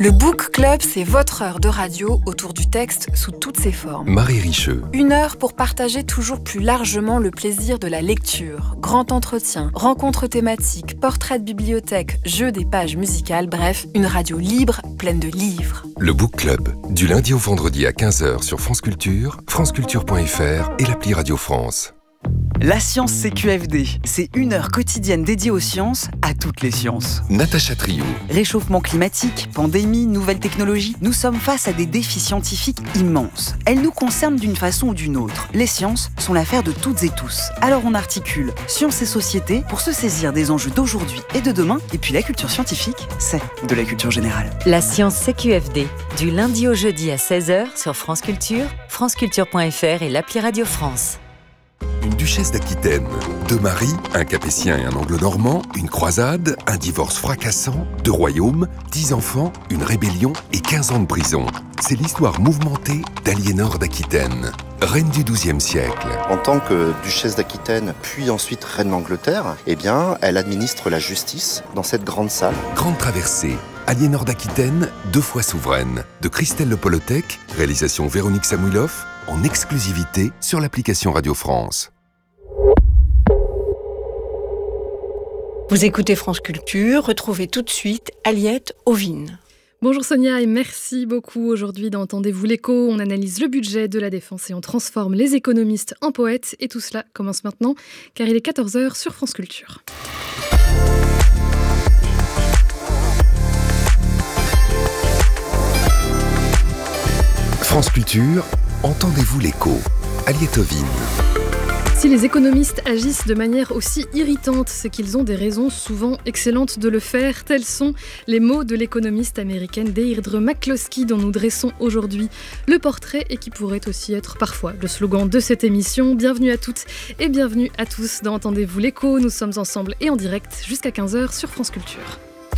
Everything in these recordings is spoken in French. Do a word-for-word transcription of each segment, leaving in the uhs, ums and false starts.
Le Book Club, c'est votre heure de radio autour du texte sous toutes ses formes. Marie Richeux. Une heure pour partager toujours plus largement le plaisir de la lecture. Grand entretien, rencontres thématiques, portraits de bibliothèque, jeux des pages musicales, bref, une radio libre, pleine de livres. Le Book Club, du lundi au vendredi à quinze heures sur France Culture, franceculture point f r et l'appli Radio France. La science C Q F D, c'est une heure quotidienne dédiée aux sciences, à toutes les sciences. Natacha Triou. Réchauffement climatique, pandémie, nouvelles technologies, nous sommes face à des défis scientifiques immenses. Elles nous concernent d'une façon ou d'une autre. Les sciences sont l'affaire de toutes et tous. Alors on articule science et société pour se saisir des enjeux d'aujourd'hui et de demain. Et puis la culture scientifique, c'est de la culture générale. La science C Q F D, du lundi au jeudi à seize heures sur France Culture, franceculture point f r et l'appli Radio France. Une duchesse d'Aquitaine, deux maris, un capétien et un anglo-normand, une croisade, un divorce fracassant, deux royaumes, dix enfants, une rébellion et quinze ans de prison. C'est l'histoire mouvementée d'Aliénor d'Aquitaine, reine du douzième siècle. En tant que duchesse d'Aquitaine, puis ensuite reine d'Angleterre, eh bien, elle administre la justice dans cette grande salle. Grande traversée, Aliénor d'Aquitaine, deux fois souveraine, de Christelle Le Polotec, réalisation Véronique Samouilov, en exclusivité sur l'application Radio France. Vous écoutez France Culture, retrouvez tout de suite Aliette Ovine. Bonjour Sonia et merci beaucoup. Aujourd'hui dans Entendez-vous l'écho, on analyse le budget de la défense et on transforme les économistes en poètes. Et tout cela commence maintenant car il est quatorze heures sur France Culture. France Culture, Entendez-vous l'écho, Aliette Ovine. Si les économistes agissent de manière aussi irritante, c'est qu'ils ont des raisons souvent excellentes de le faire. Tels sont les mots de l'économiste américaine Deirdre McCloskey dont nous dressons aujourd'hui le portrait et qui pourrait aussi être parfois le slogan de cette émission. Bienvenue à toutes et bienvenue à tous dans Entendez-vous l'écho. Nous sommes ensemble et en direct jusqu'à quinze heures sur France Culture.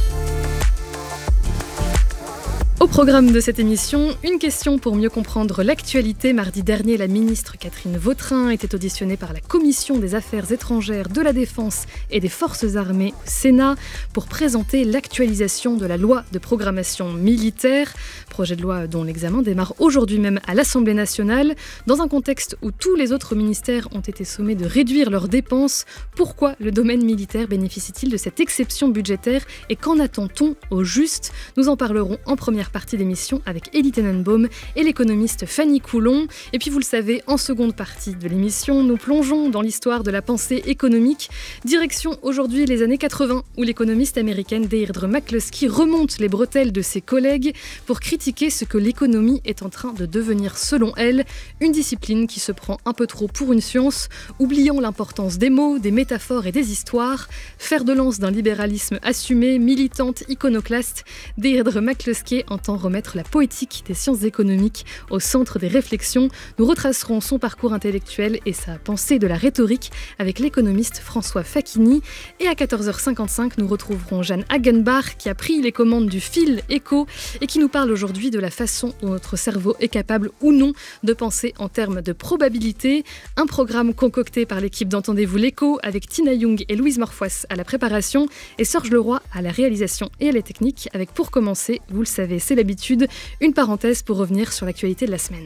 Au programme de cette émission, une question pour mieux comprendre l'actualité. Mardi dernier, la ministre Catherine Vautrin était auditionnée par la Commission des Affaires étrangères, de la Défense et des Forces armées au Sénat pour présenter l'actualisation de la loi de programmation militaire, projet de loi dont l'examen démarre aujourd'hui même à l'Assemblée nationale. Dans un contexte où tous les autres ministères ont été sommés de réduire leurs dépenses, pourquoi le domaine militaire bénéficie-t-il de cette exception budgétaire et qu'en attend-on au juste ? Nous en parlerons en première partie d'émission avec Elie Tenenbaum et l'économiste Fanny Coulon. Et puis vous le savez, en seconde partie de l'émission, nous plongeons dans l'histoire de la pensée économique. Direction aujourd'hui les années quatre-vingts, où l'économiste américaine Deirdre McCloskey remonte les bretelles de ses collègues pour critiquer ce que l'économie est en train de devenir selon elle, une discipline qui se prend un peu trop pour une science, oubliant l'importance des mots, des métaphores et des histoires. Fer de lance d'un libéralisme assumé, militante, iconoclaste, Deirdre McCloskey entend remettre la poétique des sciences économiques au centre des réflexions. Nous retracerons son parcours intellectuel et sa pensée de la rhétorique avec l'économiste François Facchini. Et à quatorze heures cinquante-cinq, nous retrouverons Jeanne Hagenbach qui a pris les commandes du fil écho et qui nous parle aujourd'hui de la façon dont notre cerveau est capable ou non de penser en termes de probabilité. Un programme concocté par l'équipe d'Entendez-vous l'écho avec Tina Young et Louise Morfois à la préparation et Serge Leroy à la réalisation et à la technique avec pour commencer, vous le savez, c'est l'habitude, une parenthèse pour revenir sur l'actualité de la semaine.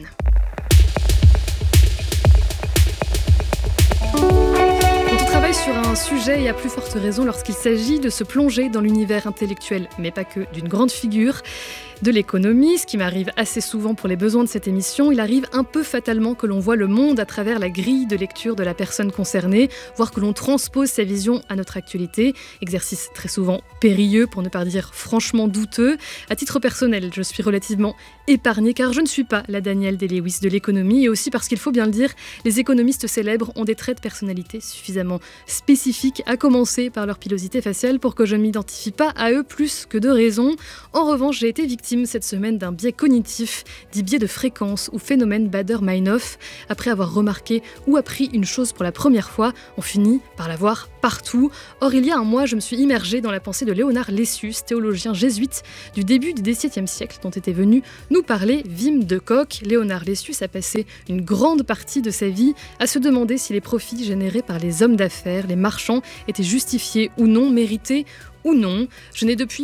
On travaille sur un sujet et à plus forte raison lorsqu'il s'agit de se plonger dans l'univers intellectuel, mais pas que, d'une grande figure de l'économie, ce qui m'arrive assez souvent pour les besoins de cette émission. Il arrive un peu fatalement que l'on voit le monde à travers la grille de lecture de la personne concernée, voire que l'on transpose sa vision à notre actualité. Exercice très souvent périlleux, pour ne pas dire franchement douteux. À titre personnel, je suis relativement épargnée car je ne suis pas la Danielle Day-Lewis de l'économie et aussi parce qu'il faut bien le dire, les économistes célèbres ont des traits de personnalité suffisamment spécifiques, à commencer par leur pilosité faciale pour que je ne m'identifie pas à eux plus que de raison. En revanche, j'ai été victime cette semaine d'un biais cognitif, dit biais de fréquence ou phénomène Baader-Meinhof. Après avoir remarqué ou appris une chose pour la première fois, on finit par la voir partout. Or, il y a un mois, je me suis immergée dans la pensée de Léonard Lessius, théologien jésuite du début du dix-septième siècle, dont était venu nous parler Wim de Kock. Léonard Lessius a passé une grande partie de sa vie à se demander si les profits générés par les hommes d'affaires, les marchands, étaient justifiés ou non, mérités ou non. Je n'ai depuis